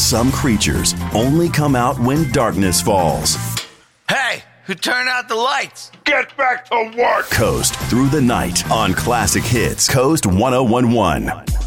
some creatures only come out when darkness falls. Hey, who turned out the lights? Get back to work! Coast through the night on Classic Hits, Coast 1011.